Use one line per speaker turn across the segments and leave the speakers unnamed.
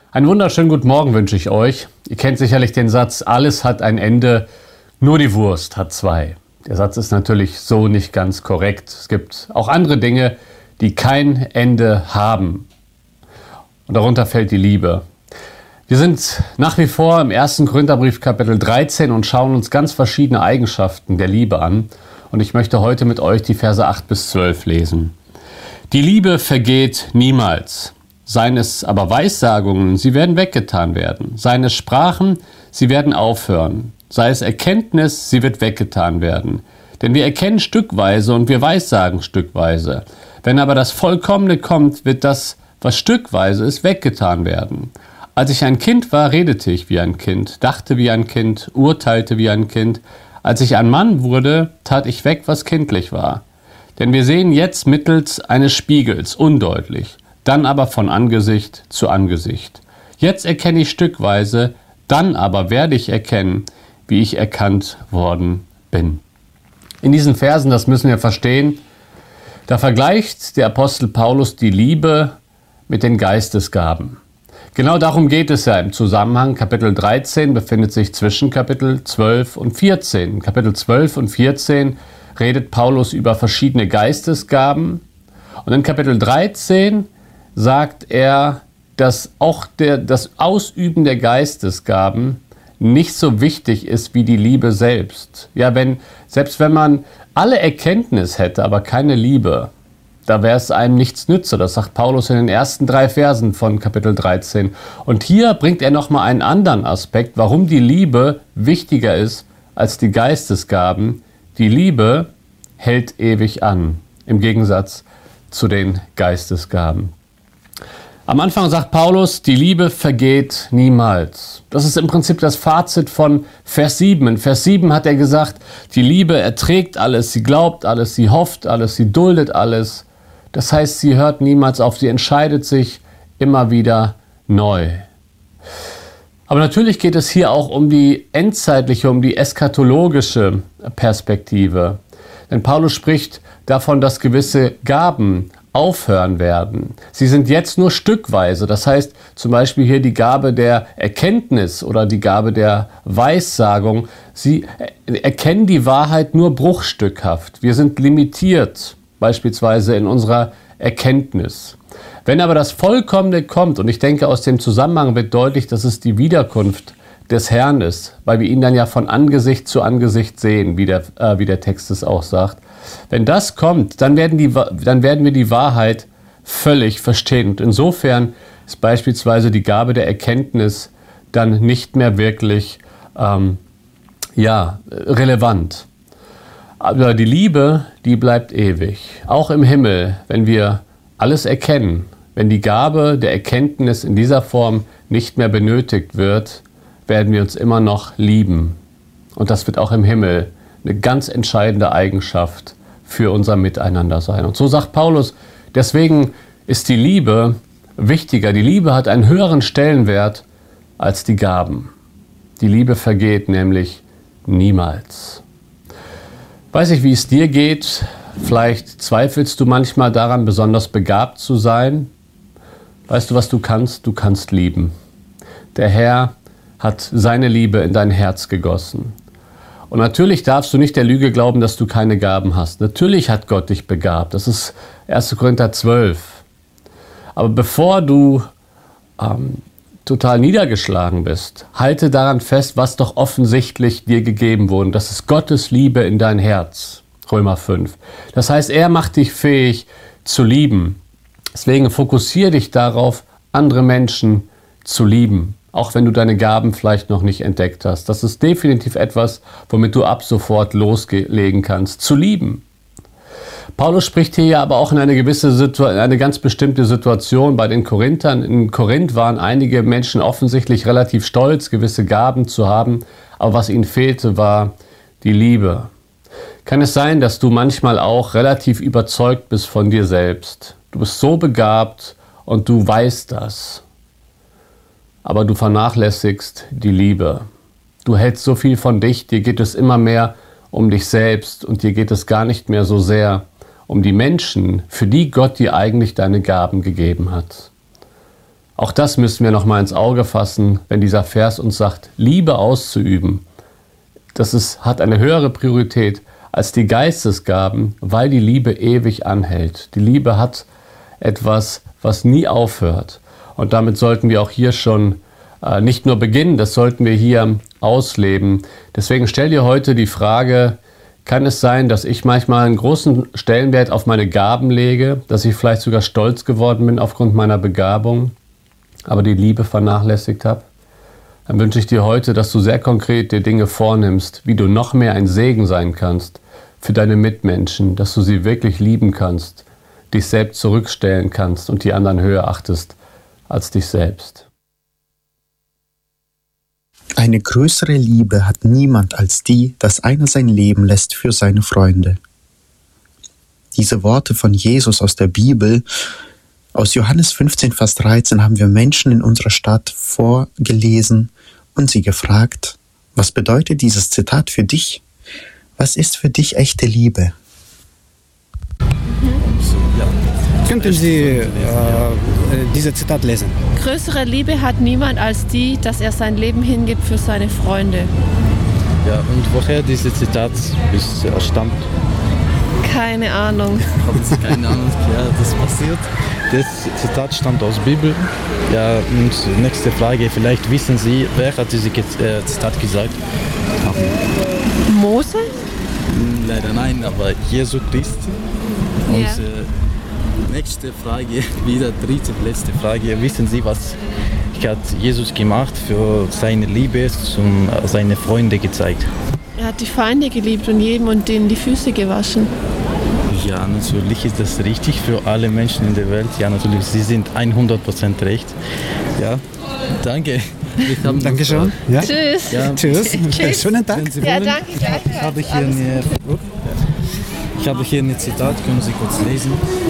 Einen wunderschönen guten Morgen wünsche ich euch. Ihr kennt sicherlich den Satz, alles hat ein Ende, nur die Wurst hat zwei. Der Satz ist natürlich so nicht ganz korrekt. Es gibt auch andere Dinge, die kein Ende haben. Und darunter fällt die Liebe. Wir sind nach wie vor im 1. Korintherbrief Kapitel 13 und schauen uns ganz verschiedene Eigenschaften der Liebe an. Und ich möchte heute mit euch die Verse 8 bis 12 lesen. Die Liebe vergeht niemals. Seien es aber Weissagungen, sie werden weggetan werden. Seien es Sprachen, sie werden aufhören. Sei es Erkenntnis, sie wird weggetan werden. Denn wir erkennen stückweise und wir weissagen stückweise. Wenn aber das Vollkommene kommt, wird das, was stückweise ist, weggetan werden. Als ich ein Kind war, redete ich wie ein Kind, dachte wie ein Kind, urteilte wie ein Kind. Als ich ein Mann wurde, tat ich weg, was kindlich war. Denn wir sehen jetzt mittels eines Spiegels undeutlich, dann aber von Angesicht zu Angesicht. Jetzt erkenne ich stückweise, dann aber werde ich erkennen, wie ich erkannt worden bin. In diesen Versen, das müssen wir verstehen, da vergleicht der Apostel Paulus die Liebe mit den Geistesgaben. Genau darum geht es ja im Zusammenhang. Kapitel 13 befindet sich zwischen Kapitel 12 und 14. In Kapitel 12 und 14 redet Paulus über verschiedene Geistesgaben. Und in Kapitel 13 sagt er, dass auch das Ausüben der Geistesgaben nicht so wichtig ist wie die Liebe selbst. Ja, selbst wenn man alle Erkenntnis hätte, aber keine Liebe, da wäre es einem nichts nütze. Das sagt Paulus in den ersten 3 Versen von Kapitel 13. Und hier bringt er nochmal einen anderen Aspekt, warum die Liebe wichtiger ist als die Geistesgaben. Die Liebe hält ewig an, im Gegensatz zu den Geistesgaben. Am Anfang sagt Paulus, die Liebe vergeht niemals. Das ist im Prinzip das Fazit von Vers 7. In Vers 7 hat er gesagt, die Liebe erträgt alles, sie glaubt alles, sie hofft alles, sie duldet alles. Das heißt, sie hört niemals auf, sie entscheidet sich immer wieder neu. Aber natürlich geht es hier auch um die endzeitliche, um die eschatologische Perspektive. Denn Paulus spricht davon, dass gewisse Gaben aufhören werden. Sie sind jetzt nur stückweise. Das heißt zum Beispiel hier die Gabe der Erkenntnis oder die Gabe der Weissagung. Sie erkennen die Wahrheit nur bruchstückhaft. Wir sind limitiert, beispielsweise in unserer Erkenntnis. Wenn aber das Vollkommene kommt, und ich denke, aus dem Zusammenhang wird deutlich, dass es die Wiederkunft des Herrn ist, weil wir ihn dann ja von Angesicht zu Angesicht sehen, wie der Text es auch sagt. Wenn das kommt, dann werden wir die Wahrheit völlig verstehen. Und insofern ist beispielsweise die Gabe der Erkenntnis dann nicht mehr wirklich relevant. Aber die Liebe, die bleibt ewig. Auch im Himmel, wenn wir alles erkennen, wenn die Gabe der Erkenntnis in dieser Form nicht mehr benötigt wird, werden wir uns immer noch lieben. Und das wird auch im Himmel eine ganz entscheidende Eigenschaft für unser Miteinander sein. Und so sagt Paulus, deswegen ist die Liebe wichtiger. Die Liebe hat einen höheren Stellenwert als die Gaben. Die Liebe vergeht nämlich niemals. Weiß ich, wie es dir geht. Vielleicht zweifelst du manchmal daran, besonders begabt zu sein. Weißt du, was du kannst? Du kannst lieben. Der Herr hat seine Liebe in dein Herz gegossen. Und natürlich darfst du nicht der Lüge glauben, dass du keine Gaben hast. Natürlich hat Gott dich begabt. Das ist 1. Korinther 12. Aber bevor du total niedergeschlagen bist, halte daran fest, was doch offensichtlich dir gegeben wurde. Das ist Gottes Liebe in dein Herz. Römer 5. Das heißt, er macht dich fähig zu lieben. Deswegen fokussiere dich darauf, andere Menschen zu lieben. Auch wenn du deine Gaben vielleicht noch nicht entdeckt hast. Das ist definitiv etwas, womit du ab sofort loslegen kannst, zu lieben. Paulus spricht hier ja aber auch in eine ganz bestimmte Situation bei den Korinthern. In Korinth waren einige Menschen offensichtlich relativ stolz, gewisse Gaben zu haben. Aber was ihnen fehlte, war die Liebe. Kann es sein, dass du manchmal auch relativ überzeugt bist von dir selbst? Du bist so begabt und du weißt das. Aber du vernachlässigst die Liebe. Du hältst so viel von dich, dir geht es immer mehr um dich selbst und dir geht es gar nicht mehr so sehr um die Menschen, für die Gott dir eigentlich deine Gaben gegeben hat. Auch das müssen wir nochmal ins Auge fassen, wenn dieser Vers uns sagt, Liebe auszuüben. Hat eine höhere Priorität als die Geistesgaben, weil die Liebe ewig anhält. Die Liebe hat etwas, was nie aufhört. Und damit sollten wir auch hier schon nicht nur beginnen, das sollten wir hier ausleben. Deswegen stell dir heute die Frage, kann es sein, dass ich manchmal einen großen Stellenwert auf meine Gaben lege, dass ich vielleicht sogar stolz geworden bin aufgrund meiner Begabung, aber die Liebe vernachlässigt habe? Dann wünsche ich dir heute, dass du sehr konkret dir Dinge vornimmst, wie du noch mehr ein Segen sein kannst für deine Mitmenschen, dass du sie wirklich lieben kannst, dich selbst zurückstellen kannst und die anderen höher achtest als dich selbst.
Eine größere Liebe hat niemand als die, dass einer sein Leben lässt für seine Freunde. Diese Worte von Jesus aus der Bibel, aus Johannes 15, Vers 13, haben wir Menschen in unserer Stadt vorgelesen und sie gefragt, was bedeutet dieses Zitat für dich? Was ist für dich echte Liebe?
Könnten Sie dieses Zitat lesen?
Größere Liebe hat niemand als die, dass er sein Leben hingibt für seine Freunde.
Ja, und woher dieses Zitat stammt?
Keine Ahnung.
Haben Sie keine Ahnung? Ja, das passiert. Das Zitat stammt aus der Bibel. Ja, und nächste Frage, vielleicht wissen Sie, wer hat dieses Zitat gesagt?
Mose?
Leider nein, aber Jesu Christi. Und
Ja.
Nächste Frage, wieder dritte, letzte Frage. Wissen Sie, was hat Jesus gemacht für seine Liebe seine Freunde gezeigt?
Er hat die Feinde geliebt und jedem und denen die Füße gewaschen.
Ja, natürlich ist das richtig für alle Menschen in der Welt. Ja, natürlich, Sie sind 100% recht. Ja, danke.
Danke schön. Ja?
Tschüss.
Ja.
Tschüss.
Tschüss.
Schönen Tag.
Wenn Sie
Ja,
wollen,
danke gleichfalls.
ich habe hier ein Zitat, können Sie kurz lesen?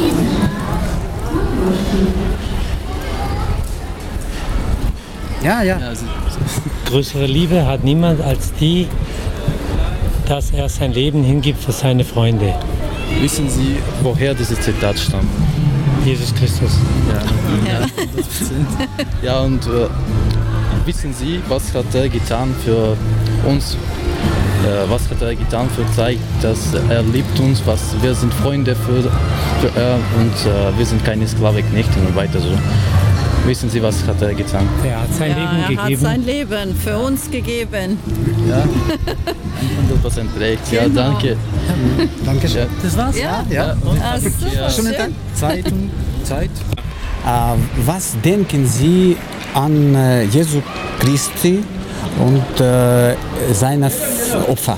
Ja, ja.
Also,
Größere Liebe hat niemand als die, dass er sein Leben hingibt für seine Freunde.
wissen Sie, woher dieses Zitat stammt?
Jesus Christus.
Ja, 100%. Ja, und wissen Sie, was hat er getan für uns? Was hat er getan für zeigt, dass er liebt uns, wir sind Freunde für er und wir sind keine Sklavenknechte und weiter so. Wissen Sie, was hat er getan?
Er hat sein Leben
Er
gegeben.
hat sein Leben für uns gegeben.
Ja, 100% recht. Ja,
Genau.
danke.
Danke schön.
Ja.
Das war's?
Ja.
Ja.
Ah, super,
Schönen Tag.
schön.
Zeit.
Was denken Sie an Jesu Christi und seine Opfer?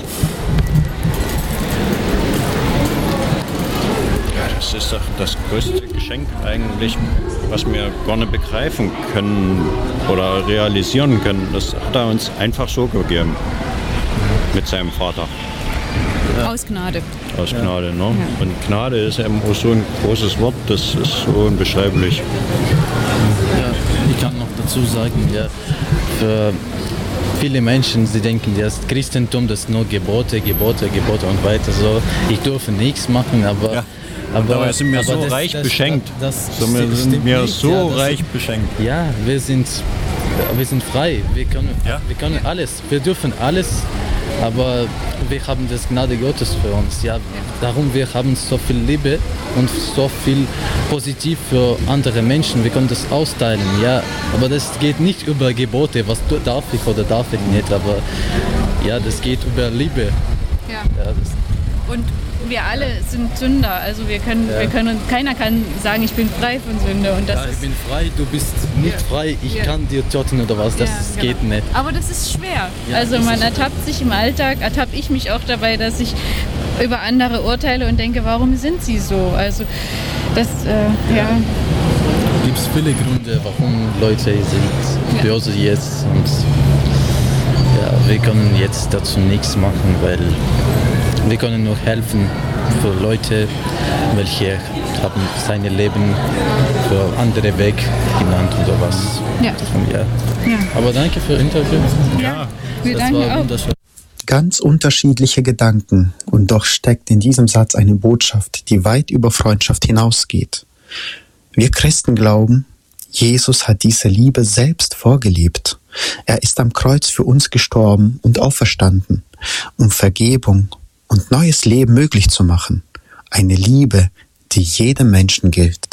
Ja, das ist doch das größte Geschenk eigentlich, was wir gar nicht begreifen können oder realisieren können. Das hat er uns einfach so gegeben mit seinem Vater
Aus Gnade.
aus Gnade. Ne? Und Gnade ist eben auch so ein großes Wort, das ist so unbeschreiblich.
Ja, ich kann noch dazu sagen, ja, für viele Menschen, sie denken, das Christentum, das ist nur Gebote und weiter so. Ich durfte nichts machen, aber...
Ja. Dabei sind wir so reich beschenkt. Sind wir so reich beschenkt.
Ja, wir sind frei. Wir können alles. Wir dürfen alles. Aber wir haben das Gnade Gottes für uns. Ja, darum wir haben so viel Liebe und so viel positiv für andere Menschen. Wir können das austeilen. Ja, aber das geht nicht über Gebote. Was darf ich oder darf ich nicht? Aber ja, das geht über Liebe.
Ja.
Ja,
Und wir alle sind Sünder, also wir können keiner kann sagen, ich bin frei von Sünde und das
ja, ich
ist,
bin frei, du bist nicht frei, ich kann dir töten oder was, das
ja,
geht
genau.
nicht.
Aber das ist schwer.
Ja,
Also
das
man
ist
ertappt sich im Alltag, ertappe ich mich auch dabei, dass ich über andere urteile und denke, warum sind sie so? Also das, ja.
Gibt es viele Gründe, warum Leute sind böse jetzt und ja, wir können jetzt dazu nichts machen, weil wir können nur helfen für Leute, welche haben sein Leben für andere Weg genannt oder was.
Ja.
Ja. Aber danke für das Interview.
Ja, wir
Das
danken
war
auch.
wunderschön.
Ganz unterschiedliche Gedanken und doch steckt in diesem Satz eine Botschaft, die weit über Freundschaft hinausgeht. Wir Christen glauben, Jesus hat diese Liebe selbst vorgelebt. Er ist am Kreuz für uns gestorben und auferstanden, um Vergebung und neues Leben möglich zu machen. Eine Liebe, die jedem Menschen gilt.